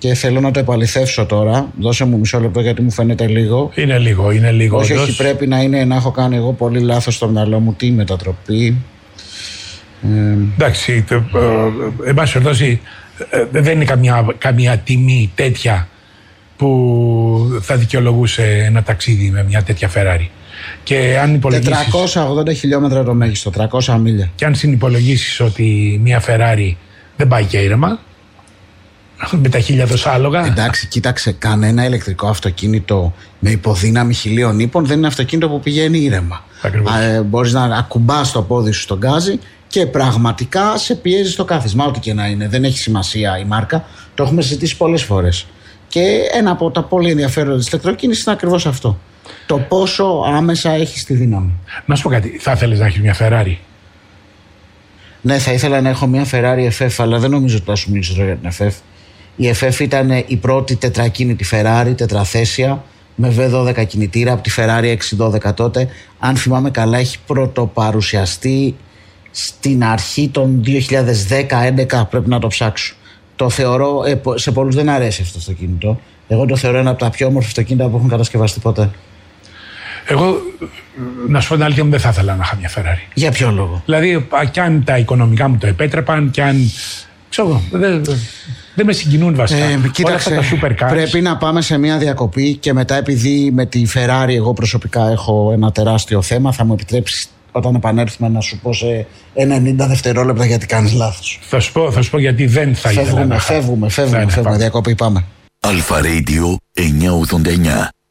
και θέλω να το επαληθεύσω τώρα. Δώσε μου μισό λεπτό γιατί μου φαίνεται λίγο. Είναι λίγο. Όχι, πρέπει να έχω κάνει εγώ πολύ λάθος στο μυαλό μου. Τι μετατροπή. Εντάξει, εν πάση περιπτώσει δεν είναι καμία τιμή τέτοια που θα δικαιολογούσε ένα ταξίδι με μια τέτοια Ferrari. Και αν 480 χιλιόμετρα το μέγιστο, 300 μίλια. Και αν συνυπολογίσεις ότι μια Ferrari δεν πάει και ήρεμα, με τα 1000 δοσάλογα. Εντάξει, κοίταξε, κανένα ηλεκτρικό αυτοκίνητο με υποδύναμη 1000 ύπων δεν είναι αυτοκίνητο που πηγαίνει ήρεμα. Μπορείς να ακουμπάς το πόδι σου στον γκάζι και πραγματικά σε πιέζει στο κάθισμα, ό,τι και να είναι. Δεν έχει σημασία η μάρκα. Το έχουμε συζητήσει πολλές φορές. Και ένα από τα πολύ ενδιαφέροντα της ηλεκτροκίνησης είναι ακριβώς αυτό. Το πόσο άμεσα έχει τη δύναμη. Να σου πω κάτι, θα ήθελες να έχεις μια Ferrari? Ναι, θα ήθελα να έχω μια Ferrari FF, αλλά δεν νομίζω ότι θα σου μιλήσω τώρα για την FF. Η FF ήταν η πρώτη τετρακίνητη Ferrari, τετραθέσια, με V12 κινητήρα από τη Ferrari 612 τότε. Αν θυμάμαι καλά, έχει πρωτοπαρουσιαστεί στην αρχή των 2010-2011, πρέπει να το ψάξω. Το θεωρώ, σε πολλούς δεν αρέσει αυτό το αυτοκίνητο. Εγώ το θεωρώ ένα από τα πιο όμορφα αυτοκίνητα που έχουν κατασκευαστεί ποτέ. Εγώ, να σου πω την αλήθεια μου, δεν θα ήθελα να είχα μια Ferrari. Για ποιο λόγο? Δηλαδή, κι αν τα οικονομικά μου το επέτρεπαν, κι αν. Ξέρω, δεν με συγκινούν βασικά. Κοίταξε, όλα αυτά τα super cars. Πρέπει να πάμε σε μια διακοπή και μετά, επειδή με τη Ferrari εγώ προσωπικά έχω ένα τεράστιο θέμα, θα μου επιτρέψει όταν επανέλθουμε να σου πω σε 90 δευτερόλεπτα γιατί κάνεις λάθος. Θα σου πω γιατί δεν θα ήθελα. Φεύγουμε. Διακοπή, πάμε. Αλφα Radio 989.